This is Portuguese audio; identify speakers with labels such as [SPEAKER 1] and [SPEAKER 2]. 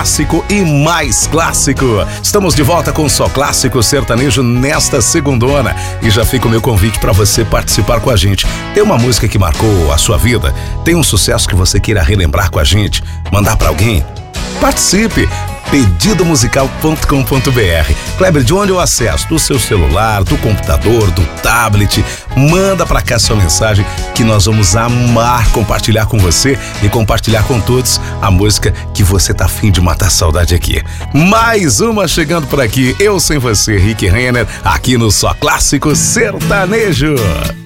[SPEAKER 1] clássico e mais clássico. Estamos de volta com Só Clássico Sertanejo nesta segundona e já fica o meu convite para você participar com a gente. Tem uma música que marcou a sua vida? Tem um sucesso que você queira relembrar com a gente? Mandar para alguém? Participe! pedidomusical.com.br. Kleber, de onde eu acesso? Do seu celular, do computador, do tablet. Manda pra cá sua mensagem que nós vamos amar compartilhar com você e compartilhar com todos a música que você tá afim de matar saudade aqui. Mais uma chegando por aqui, eu sem você, Rick Renner, aqui no Só Clássico Sertanejo.